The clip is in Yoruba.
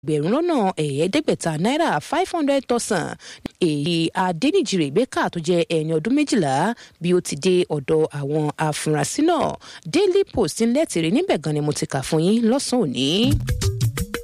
ẹgbẹ̀rún lọ́nà ẹ̀ẹ́dẹ́gbẹ̀ta náírà 500,000 èyí Adéníjì Rebecca tó jẹ́ ẹni ọdún 12 bí ó ti dé ọ̀dọ̀ àwọn afurasí náà. Daily Post ń lẹ́tìrí níbẹ̀ gan ni mo ti kà fún yín lọ́sàn-án òní.